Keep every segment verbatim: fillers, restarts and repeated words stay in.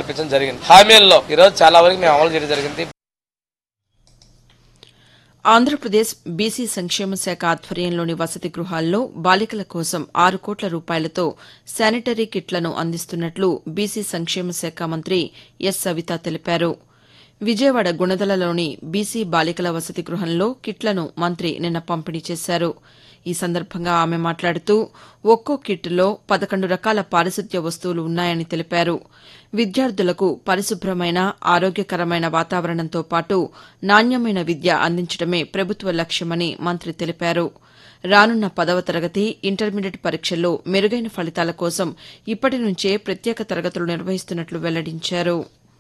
ఇప్పించడం జరిగింది. హామీల్లో ఈ రోజు చాలా వరకు మేము అమలు చేయడం జరిగింది. ఆంధ్రప్రదేశ్ బీసీ సంక్షేమ శాఖ ఆధ్వర్యంలోని వసతి గృహాల్లో బాలికల కోసం ఆరు కోట్ల రూపాయలతో శానిటరీ కిట్లను అందిస్తున్నట్లు బీసీ సంక్షేమ శాఖ మంత్రి ఎస్ సవిత తెలిపారు. విజయవాడ గుణదలలోని బీసీ బాలికల వసతి గృహంలో కిట్లను మంత్రి నిన్న పంపిణీ చేశారు. ఈ సందర్భంగా ఆమె మాట్లాడుతూ ఒక్కో కిట్లో పదకొండు రకాల పారిశుద్ధ్య వస్తువులు ఉన్నాయని తెలిపారు. విద్యార్థులకు పరిశుభ్రమైన ఆరోగ్యకరమైన వాతావరణంతో పాటు నాణ్యమైన విద్య అందించడమే ప్రభుత్వ లక్ష్యమని మంత్రి తెలిపారు. రానున్న పదవ తరగతి ఇంటర్మీడియట్ పరీక్షల్లో మెరుగైన ఫలితాల కోసం ఇప్పటి నుంచే ప్రత్యేక తరగతులు నిర్వహిస్తున్నట్లు వెల్లడించారు.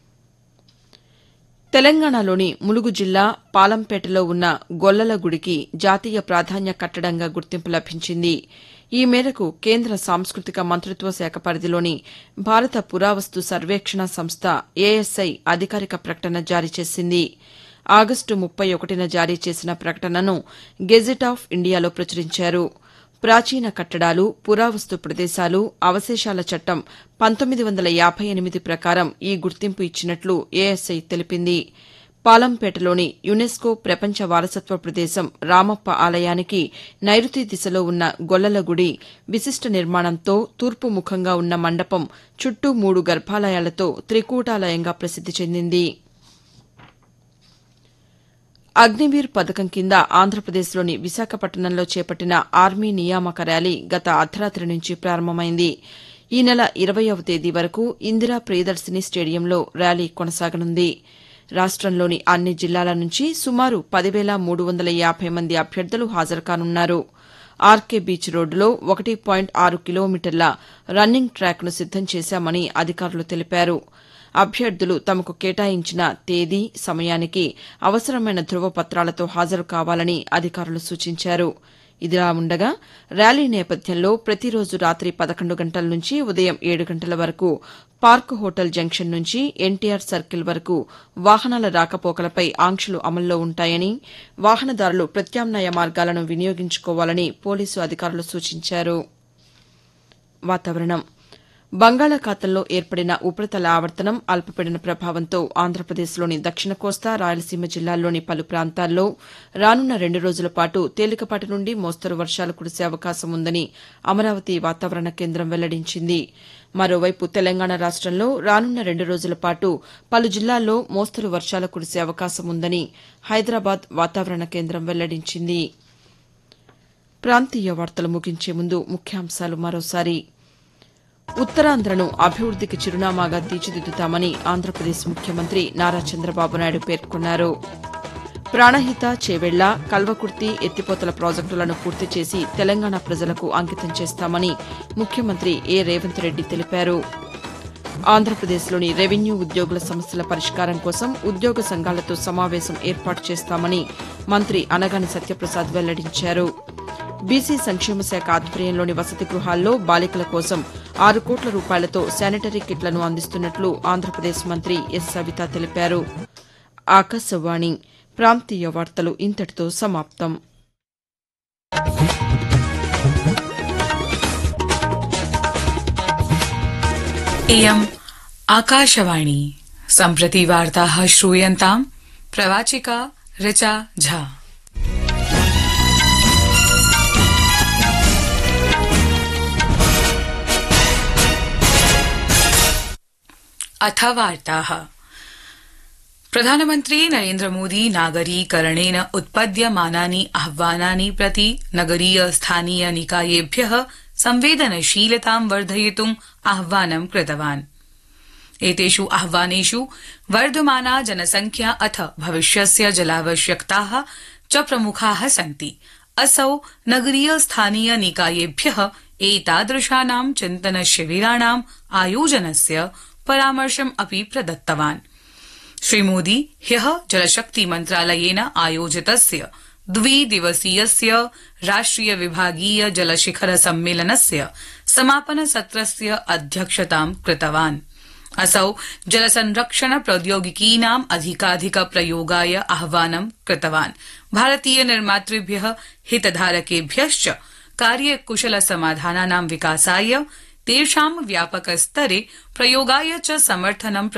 తెలంగాణలోని ములుగు జిల్లా పాలంపేటలో ఉన్న గొల్లల గుడికి జాతీయ ప్రాధాన్య కట్టడంగా గుర్తింపు లభించింది. ఈ మేరకు కేంద్ర సాంస్కృతిక మంత్రిత్వ శాఖ పరిధిలోని భారత పురావస్తు సర్వేక్షణ సంస్థ ఏఎస్ఐ అధికారిక ప్రకటన జారీ చేసింది. ఆగస్టు ముప్పై ఒకటిన జారీ చేసిన ప్రకటనను గెజిట్ ఆఫ్ ఇండియాలో ప్రచురించారు. ప్రాచీన కట్టడాలు, పురావస్తు ప్రదేశాలు, అవశేషాల చట్టం పంతొమ్మిది వందల యాబై ఎనిమిది ప్రకారం ఈ గుర్తింపు ఇచ్చినట్లు ఏఎస్ఐ తెలిపింది. పాలంపేటలోని యునెస్కో ప్రపంచ వారసత్వ ప్రదేశం రామప్ప ఆలయానికి నైరుతి దిశలో ఉన్న గొల్లల గుడి విశిష్ట నిర్మాణంతో తూర్పు ముఖంగా ఉన్న మండపం చుట్టూ మూడు గర్భాలయాలతో త్రికూటాలయంగా ప్రసిద్ది చెందింది. అగ్నివీర్ పథకం కింద ఆంధ్రప్రదేశ్లోని విశాఖపట్నంలో చేపట్టిన ఆర్మీ నియామక ర్యాలీ గత అర్ధరాతి నుంచి ప్రారంభమైంది. ఈ నెల ఇరవైవ తేదీ వరకు ఇందిరా ప్రియదర్శిని స్టేడియంలో ర్యాలీ కొనసాగనుంది. రాష్టంలోని అన్ని జిల్లాల నుంచి సుమారు పదివేల మూడు వందల యాబై మంది అభ్యర్థులు హాజరుకానున్నారు. ఆర్కే బీచ్ రోడ్డులో ఒకటి పాయింట్ ఆరు కిలోమీటర్ల రన్నింగ్ ట్రాక్ను సిద్దం చేశామని అధికారులు తెలిపారు. అభ్యర్థులు తమకు కేటాయించిన తేదీ, సమయానికి అవసరమైన ధృవపత్రాలతో హాజరు కావాలని అధికారులు సూచించారు. ఇదిలా ఉండగా ర్యాలీ నేపథ్యంలో ప్రతిరోజు రాత్రి పదకొండు గంటల నుంచి ఉదయం ఏడు గంటల వరకు పార్క్ హోటల్ జంక్షన్ నుంచి ఎన్టీఆర్ సర్కిల్ వరకు వాహనాల రాకపోకలపై ఆంక్షలు అమల్లో ఉంటాయని, వాహనదారులు ప్రత్యామ్నాయ మార్గాలను వినియోగించుకోవాలని పోలీసు అధికారులు సూచించారు. వాతావరణం బంగాళాఖాతంలో ఏర్పడిన ఉపరితల ఆవర్తనం అల్పపీడన ప్రభావంతో ఆంధ్రప్రదేశ్లోని దక్షిణ కోస్తా, రాయలసీమ జిల్లాల్లోని పలు ప్రాంతాల్లో రానున్న రెండు రోజుల పాటు తేలికపాటి నుండి మోస్తరు వర్షాలు కురిసే అవకాశం ఉందని అమరావతి వాతావరణ కేంద్రం వెల్లడించింది. మరోవైపు తెలంగాణ రాష్టంలో రానున్న రెండు రోజుల పాటు పలు జిల్లాల్లో మోస్తరు వర్షాలు కురిసే అవకాశం ఉందని హైదరాబాద్ వాతావరణ కేంద్రం వెల్లడించింది. ప్రాంతీయ వార్తలు ముగించే ముందు ముఖ్యాంశాలు మరోసారి. ఉత్తరాంధ్రను అభివృద్దికి చిరునామాగా తీర్చిదిద్దుతామని ఆంధ్రప్రదేశ్ ముఖ్యమంత్రి నారా చంద్రబాబు నాయుడు పేర్కొన్నారు. ప్రాణహిత, చేవెళ్ల, కల్వకుర్తి ఎత్తిపోతల ప్రాజెక్టులను పూర్తి చేసి తెలంగాణ ప్రజలకు అంకితం చేస్తామని ముఖ్యమంత్రి ఏ రేవంత్ రెడ్డి తెలిపారు. ఆంధ్రప్రదేశ్లోని రెవెన్యూ ఉద్యోగుల సమస్యల పరిష్కారం కోసం ఉద్యోగ సంఘాలతో సమావేశం ఏర్పాటు చేస్తామని మంత్రి అనగాని సత్యప్రసాద్ వెల్లడించారు. బీసీ సంక్షేమ శాఖ ఆధ్వర్యంలోని వసతి గృహాల్లో బాలికల కోసం ఆరు కోట్ల రూపాయలతో శానిటరీ కిట్లను అందిస్తున్నట్లు ఆంధ్రప్రదేశ్ మంత్రి ఎస్ సవిత తెలిపారు. ఆకాశవాణి ప్రాంతీయ వార్తలు ఇంతటితో సమాప్తం. इयम् आकाशवाणी सम्प्रति वार्ताः श्रूयन्ताम् प्रवाचिका ऋचा झा। अथ वार्ताः। प्रधानमन्त्री नरेन्द्र मोदी नागरीकरणेन उत्पद्यमानानि आह्वानानि प्रति नगरीय स्थानीय निकायेभ्यः संवेदनशीलतां वर्धयितुम् आह्वानं कृतवान्। एतेषु आह्वानेषु वर्धमाना जनसंख्या अथ भविष्यस्य जलावश्यकताः च प्रमुखाः सन्ति। असौ नगरीय स्थानीय निकायेभ्यः एतादृशानां चिन्तन शिबिराणाम् आयोजनस्य परामर्शम् अपि प्रदत्तवान्। श्रीमोदी ह्यः जलशक्ति मन्त्रालयेन आयोजितस्य द्विदिवसीयस्य राष्ट्रिय विभागीय जलशिखर सम्मेलनस्य समापन सत्रस्य अध्यक्षतां कृतवान्। असौ जलसंरक्षण प्रौद्योगिकीनाम् अधिकाधिक प्रयोगाय आह्वानं कृतवान्। भारतीय निर्मातृभ्यः हितधारकेभ्यश्च कार्यकुशल समाधानानां विकासाय तेषां व्यापक स्तरे प्रयोगाय च समर्थनं